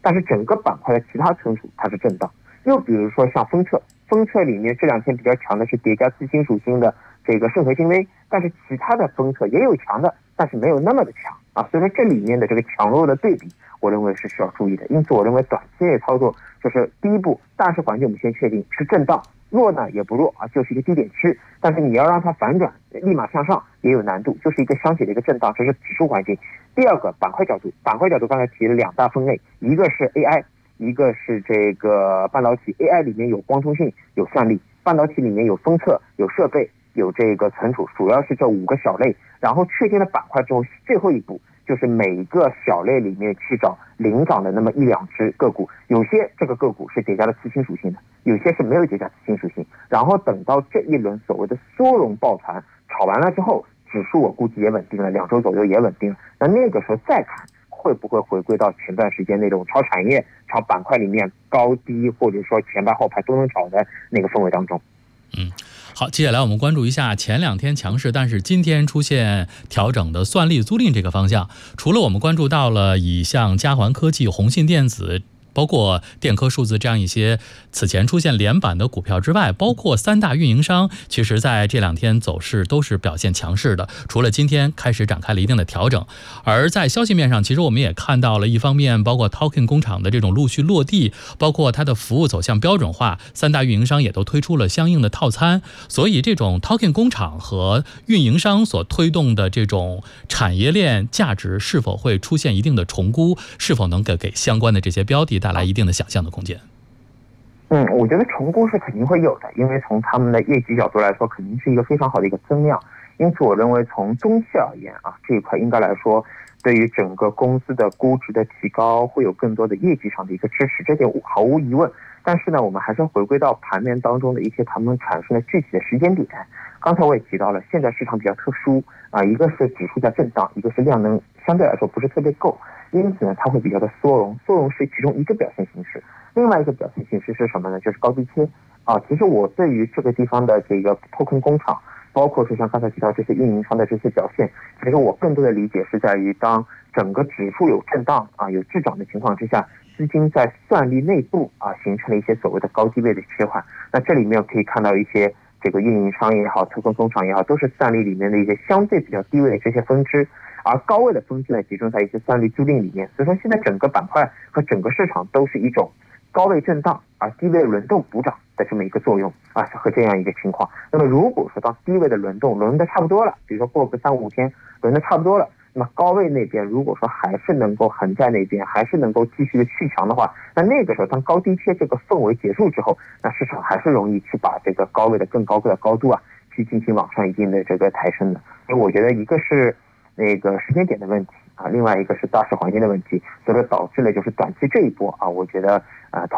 但是整个板块的其他存储它是震荡。又比如说像封测，封测里面这两天比较强的是叠加次新属性的这个盛和精微，但是其他的封测也有强的，但是没有那么的强啊。所以说这里面的这个强弱的对比，我认为是需要注意的。因此我认为短期内操作就是第一步，大势环境我们先确定是震荡，弱呢也不弱啊，就是一个低点区，但是你要让它反转立马向上也有难度，就是一个箱体的一个震荡，这是指数环境。第二个板块角度，刚才提了两大分类，一个是 AI，一个是这个半导体。 AI 里面有光通信有算力，半导体里面有封测有设备有这个存储，主要是这5个小类。然后确定了板块之后，最后一步就是每一个小类里面去找领涨的那么1、2只个股，有些这个个股是叠加了次新属性的，有些是没有叠加次新属性。然后等到这一轮所谓的缩容抱团炒完了之后，指数我估计也稳定了，2周左右也稳定了，那个时候再看会不会回归到前段时间那种炒产业、炒板块里面高低或者说前排后排都能炒的那个氛围当中。 好，接下来我们关注一下前2天强势，但是今天出现调整的算力租赁这个方向。除了我们关注到了以像嘉环科技、宏信电子，包括电科数字这样一些此前出现连板的股票之外，包括3大运营商，其实在这2天走势都是表现强势的，除了今天开始展开了一定的调整。而在消息面上，其实我们也看到了，一方面包括 Token 工厂的这种陆续落地，包括它的服务走向标准化，3大运营商也都推出了相应的套餐。所以这种 Token 工厂和运营商所推动的这种产业链价值是否会出现一定的重估，是否能给相关的这些标的带来一定的想象的空间？ 我觉得重估是肯定会有的，因为从他们的业绩角度来说，肯定是一个非常好的一个增量。因此我认为从中期而言啊，这一块应该来说对于整个公司的估值的提高会有更多的业绩上的一个支持，这点毫无疑问。但是呢，我们还是回归到盘面当中的一些它们产生的具体的时间点。刚才我也提到了，现在市场比较特殊啊，一个是指数在震荡，一个是量能相对来说不是特别够，因此呢，它会比较的缩容，缩容是其中一个表现形式。另外一个表现形式是什么呢？就是高低切啊。其实我对于这个地方的这个token工厂，包括说像刚才提到这些运营商的这些表现，其实我更多的理解是在于，当整个指数有震荡啊、有滞涨的情况之下，资金在算力内部啊形成了一些所谓的高低位的切换。那这里面可以看到一些这个运营商也好、token工厂也好，都是算力里面的一些相对比较低位的这些分支。而高位的分支呢，集中在一些算力租赁里面。所以说，现在整个板块和整个市场都是一种高位震荡而低位轮动补涨的这么一个作用啊，和这样一个情况。那么如果说当低位的轮的差不多了，比如说过个3、5天轮的差不多了，那么高位那边如果说还是能够横在那边，还是能够继续的去强的话，那个时候当高低切这个氛围结束之后，那市场还是容易去把这个高位的更高的高度啊去进行往上一定的这个抬升的。所以我觉得一个是那个时间点的问题啊，另外一个是大势环境的问题，所以说导致了就是短期这一波啊，我觉得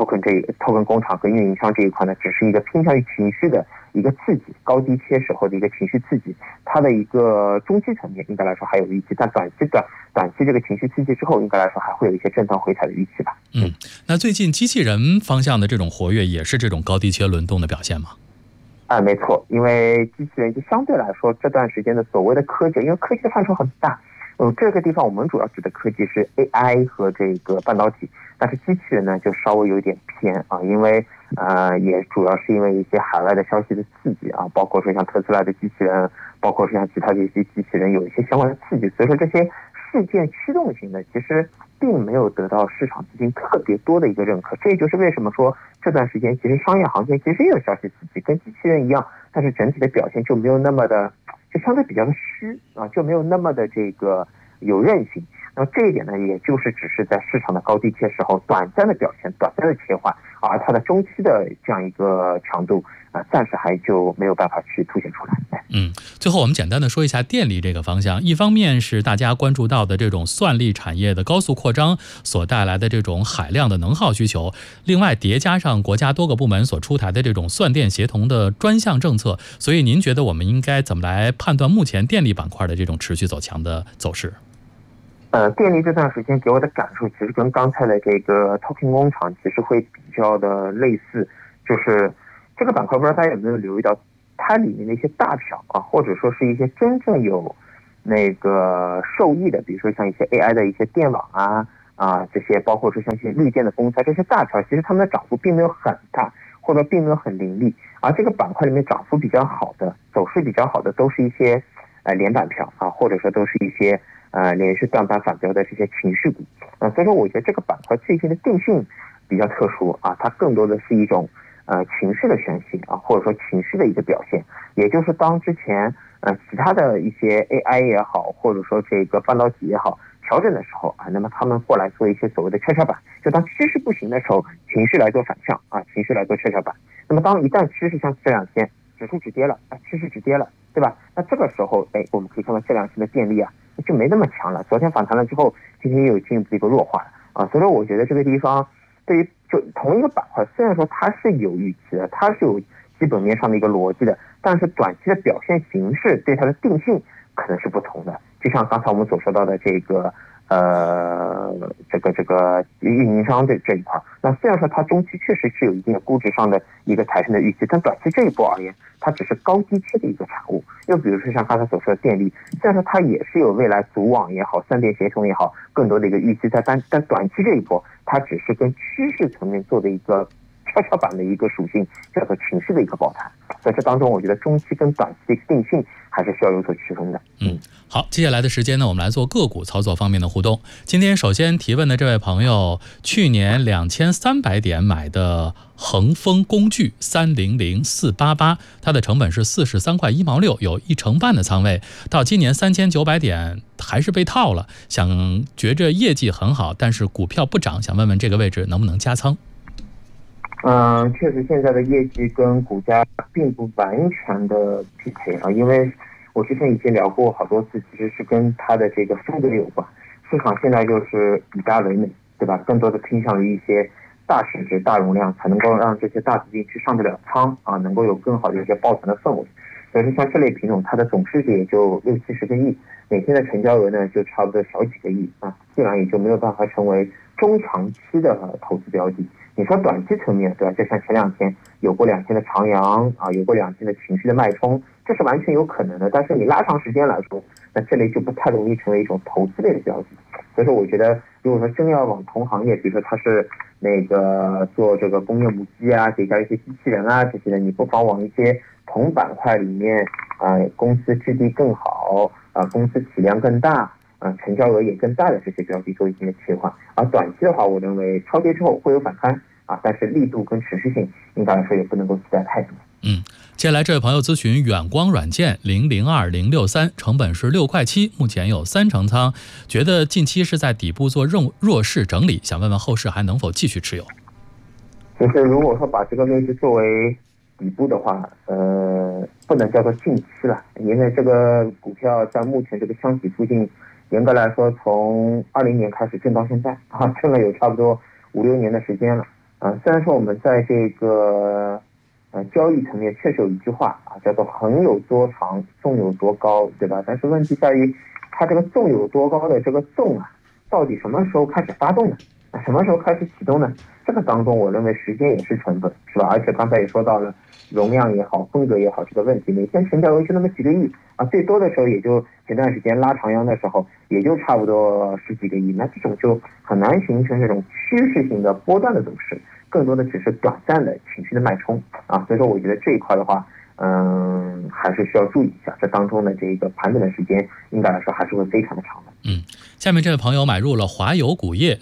token 工厂和运营商这一块呢，只是一个偏向于情绪的一个刺激，高低切时候的一个情绪刺激，它的一个中期层面应该来说还有预期，但短期这个情绪刺激之后，应该来说还会有一些震荡回踩的预期吧。 那最近机器人方向的这种活跃，也是这种高低切轮动的表现吗？ 没错，因为机器人就相对来说这段时间的所谓的科技，因为科技的范畴很大，这个地方我们主要指的科技是 AI 和这个半导体，但是机器人呢就稍微有点偏啊，因为也主要是因为一些海外的消息的刺激啊，包括说像特斯拉的机器人，包括说像其他的一些机器人有一些相关的刺激，所以说这些事件驱动型的其实并没有得到市场资金特别多的一个认可。这也就是为什么说这段时间其实商业行情其实也有消息刺激，跟机器人一样，但是整体的表现就没有那么的，就相对比较的虚啊，就没有那么的这个有韧性。那么这一点呢，也就是只是在市场的高低切时候短暂的表现、短暂的切换，而它的中期的这样一个强度暂时还就没有办法去凸显出来。 最后我们简单的说一下电力这个方向，一方面是大家关注到的这种算力产业的高速扩张所带来的这种海量的能耗需求，另外叠加上国家多个部门所出台的这种算电协同的专项政策，所以您觉得我们应该怎么来判断目前电力板块的这种持续走强的走势？ 电力这段时间给我的感受其实跟刚才的这个 token 工厂其实会比较的类似，就是这个板块不知道大家有没有留意到它里面的一些大票啊，或者说是一些真正有那个受益的，比如说像一些 AI 的一些电网这些包括说像一些绿电的公司，这些大票，其实他们的涨幅并没有很大，或者并没有很凌厉。而这个板块里面涨幅比较好的、走势比较好的，都是一些连板票或者说都是一些连续断板反标的这些情绪股所以说我觉得这个板块最近的定性比较特殊它更多的是一种情绪的宣泄或者说情绪的一个表现。也就是当之前其他的一些 AI 也好，或者说这个半导体也好调整的时候那么他们过来做一些所谓的跷跷板，就当趋势不行的时候，情绪来做反向情绪来做跷跷板。那么当一旦趋势像这两天指数止跌了趋势止跌了，对吧？那这个时候我们可以看到这两天的电力就没那么强了，昨天反弹了之后，今天又有进一步的一个弱化所以说我觉得这个地方对于就同一个板块，虽然说它是有预期的，它是有基本面上的一个逻辑的，但是短期的表现形式对它的定性可能是不同的。就像刚才我们所说到的这个这个运营商这一块，那虽然说它中期确实是有一定的估值上的一个抬升的预期，但短期这一波而言，它只是高基期的一个产物。又比如说像刚才所说的电力，虽然说它也是有未来组网也好、三电协同也好更多的一个预期在，但短期这一波它只是跟趋势层面做的一个跷跷板的一个属性，叫做情绪的一个爆弹。在这当中，我觉得中期跟短期的一个定性还是需要有所区分的。 好，接下来的时间呢，我们来做个股操作方面的互动。今天首先提问的这位朋友，去年2300点买的恒丰工具300488，它的成本是43块1毛6，有1成半的仓位，到今年3900点还是被套了，觉着业绩很好，但是股票不涨，想问问这个位置能不能加仓？ 确实现在的业绩跟股价并不完全的匹配因为我之前已经聊过好多次，其实是跟它的这个风格有关。市场现在就是以大为美，对吧？更多的偏向于一些大市值、大容量，才能够让这些大资金去上得了仓能够有更好的一些抱团的氛围。所以说像这类品种，它的总市值也就60-70个亿，每天的成交额呢就差不多小几个亿自然也就没有办法成为中长期的投资标的。你说短期层面，对吧？就像前两天有过2天的长阳有过2天的情绪的脉冲，这是完全有可能的。但是你拉长时间来说，那这类就不太容易成为一种投资类的标的。所以说，我觉得如果说真要往同行业，比如说它是那个做这个工业母机叠加一些机器人这些的，你不妨往一些同板块里面公司质地更好公司体量更大成交额也更大的这些标的做一定的切换。而短期的话，我认为超跌之后会有反弹但是力度跟持续性应该来说也不能够期待太多。 接下来这位朋友咨询远光软件002063，成本是6块7，目前有3成仓，觉得近期是在底部做弱势整理，想问问后市还能否继续持有？ 就是如果说把这个位置作为底部的话，不能叫做近期了，因为这个股票在目前这个箱体附近，严格来说从2020年开始震到现在震了有差不多5-6年的时间了虽然说我们在这个交易层面确实有一句话叫做横有多长，纵有多高，对吧？但是问题在于它这个纵有多高的这个纵到底什么时候开始发动呢？什么时候开始启动呢？这个当中我认为时间也是成本，是吧？而且刚才也说到了容量也好，风格也好这个问题，每天成交额就那么几个亿最多的时候也就前段时间拉长阳的时候也就差不多10几个亿，那这种就很难形成这种趋势性的波段的走势，更多的只是短暂的情绪的脉冲所以说我觉得这一块的话还是需要注意一下，这当中的这个盘整的时间应该来说还是会非常的长的。 下面这位朋友买入了华油钴业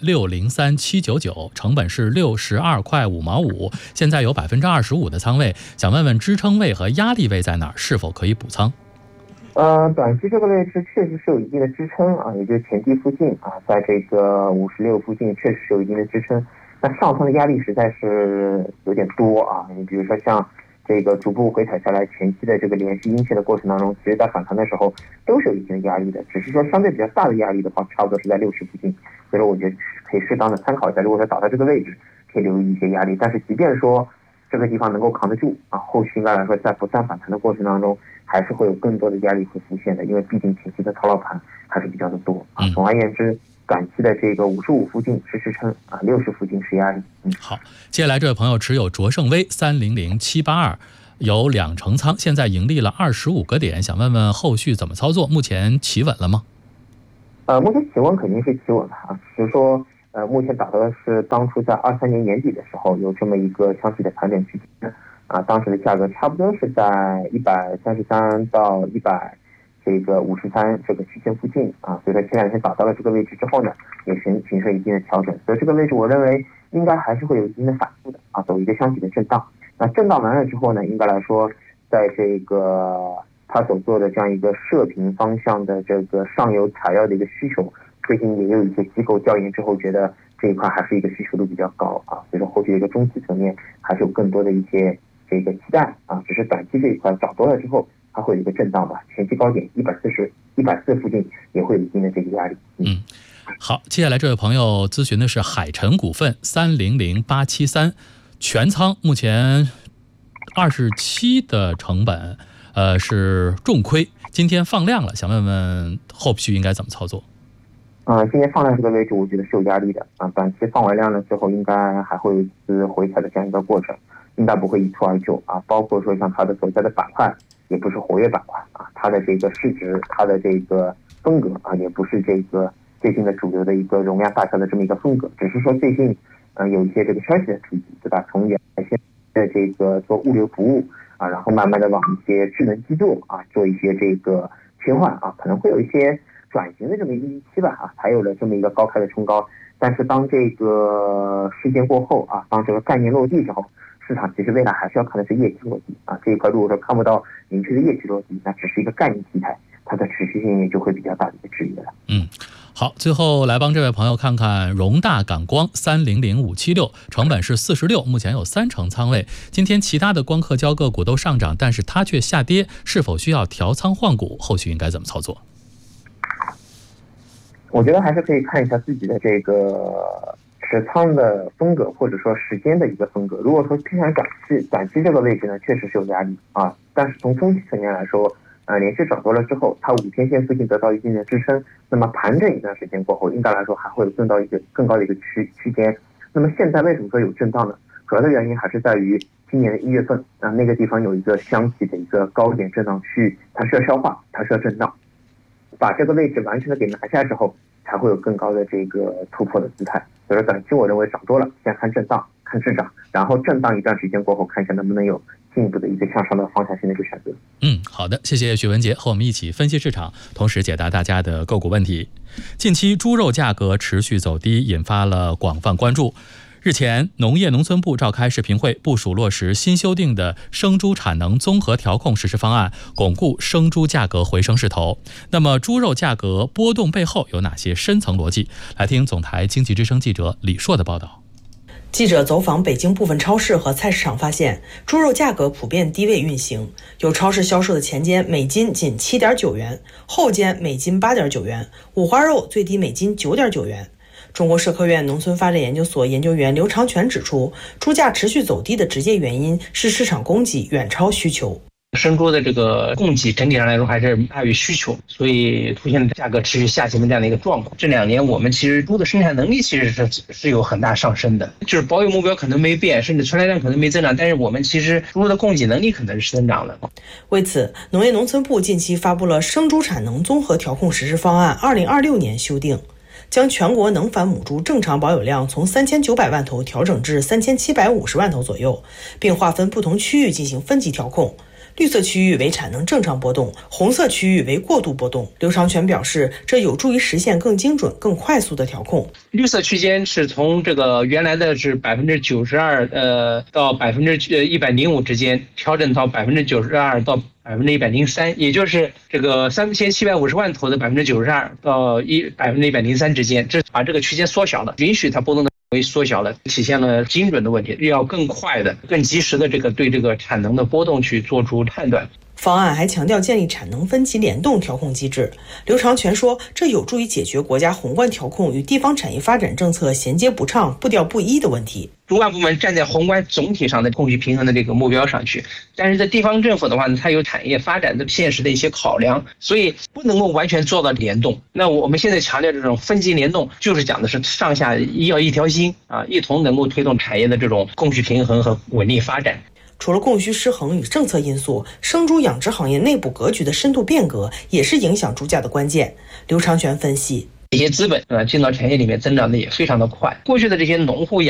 603799，成本是62块5毛5，现在有25%的仓位，想问问支撑位和压力位在哪儿，是否可以补仓？ 短期这个位置确实是有一定的支撑也就是前低附近在这个56附近确实是有一定的支撑。那上方的压力实在是有点多你比如说像这个逐步回踩下来前期的这个连续阴线的过程当中，其实在反弹的时候都是有一定的压力的，只是说相对比较大的压力的话差不多是在60附近，所以说我觉得可以适当的参考一下，如果说打到这个位置可以留意一些压力，但是即便说这个地方能够扛得住后续应该来说在不断反弹的过程当中还是会有更多的压力会浮现的，因为毕竟前期的套牢盘还是比较的多总而言之，短期的这个55附近是支撑60附近是压力。 好，接下来这位朋友持有卓胜微300782，有2成仓，现在盈利了25个点，想问问后续怎么操作？目前企稳了吗？ 目前企稳肯定是企稳了只是说目前达到的是当初在23年年底的时候有这么一个箱体的盘整区间当时的价格差不多是在133到153这个区间附近所以说前两天达到了这个位置之后呢，也形成一定的调整，所以这个位置我认为应该还是会有一定的反复的走一个箱体的震荡。那震荡完了之后呢，应该来说在这个他所做的这样一个射频方向的这个上游材料的一个需求，最近也有一些机构调研之后觉得这一块还是一个需求度比较高所以说后续的一个中期层面还是有更多的一些这个期待只是短期这一块涨多了之后它会有一个震荡吧，前期高点140附近也会有一定的这个压力。 好，接下来这位朋友咨询的是海辰股份300873，全仓目前27的成本，是重亏，今天放量了，想问问后续应该怎么操作？ 今天放量这个位置我觉得是有压力的短期放完量了之后应该还会有一次回踩的这样一个过程，应该不会一蹴而就包括说像它的所在的板块也不是活跃板块它的这个市值，它的这个风格也不是这个最近的主流的一个容量大小的这么一个风格，只是说最近有一些这个消息的出击，对吧？从原来现在这个做物流服务然后慢慢的往一些智能基座做一些这个切换可能会有一些转型的这么一个预期吧才有了这么一个高开的冲高。但是当这个事件过后当这个概念落地之后，市场其实未来还是要看的是业绩落地这一块如果说看不到明确的业绩落地，那只是一个概念题材，它的持续性也就会比较大的一个质疑了。 好，最后来帮这位朋友看看荣大感光300576，成本是46，目前有30%仓位。今天其他的光刻胶个股都上涨，但是它却下跌，是否需要调仓换股？后续应该怎么操作？ 我觉得还是可以看一下自己的这个持仓的风格，或者说时间的一个风格。如果说偏向短期这个位置呢，确实是有压力但是从中期层面来说连续涨多了之后，它5天线附近得到一定的支撑，那么盘整一段时间过后，应该来说还会有更高的一个区间。那么现在为什么说有震荡呢？主要的原因还是在于今年的1月份那个地方有一个箱体的一个高点震荡区域，它是要消化，它是要震荡，把这个位置完全的给拿下之后，才会有更高的这个突破的姿态。所以说短期我认为涨多了，先看震荡，看滞涨，然后震荡一段时间过后，看一下能不能有进一步的一个向上的方向性的一个选择。 好的，谢谢许文杰和我们一起分析市场，同时解答大家的个股问题。近期猪肉价格持续走低，引发了广泛关注。日前，农业农村部召开视频会，部署落实新修订的生猪产能综合调控实施方案，巩固生猪价格回升势头。那么，猪肉价格波动背后有哪些深层逻辑？来听总台经济之声记者李硕的报道。 记者走访北京部分超市和菜市场发现，猪肉价格普遍低位运行，有超市销售的前肩每斤仅7.9元，后肩每斤8.9元，五花肉最低每斤9.9元。中国社科院农村发展研究所研究员刘长全指出，猪价持续走低的直接原因是市场供给远超需求。 生猪的这个供给整体上来说还是大于需求，所以出现了价格持续下行的这样的一个状况。这2年我们其实猪的生产能力其实是有很大上升的，就是保有目标可能没变，甚至存栏量可能没增长，但是我们其实猪的供给能力可能是增长的。 为此，农业农村部近期发布了生猪产能综合调控实施方案2026年修订，将全国能繁母猪正常保有量从3900万头调整至3750万头左右，并划分不同区域进行分级调控。绿色区域为产能正常波动，红色区域为过度波动。刘长全表示，这有助于实现更精准、更快速的调控。 绿色区间是从这个原来的是92%到105%之间，调整到92%到103%，也就是这个3750万头的92%到103%之间，这把这个区间缩小了，允许它波动的缩小了，体现了精准的问题，要更快的、更及时的对这个产能的波动去做出判断。 方案还强调建立产能分级联动调控机制。刘长全说，这有助于解决国家宏观调控与地方产业发展政策衔接不畅、步调不一的问题。 主管部门站在宏观总体上的供需平衡的这个目标上去，但是在地方政府的话呢，它有产业发展的现实的一些考量，所以不能够完全做到联动。那我们现在强调这种分级联动，就是讲的是上下要一条心一同能够推动产业的这种供需平衡和稳定发展。 除了供需失衡与政策因素，生猪养殖行业内部格局的深度变革也是影响猪价的关键。刘长全分析， 一些资本进到产业里面增长的也非常的快。过去的这些农户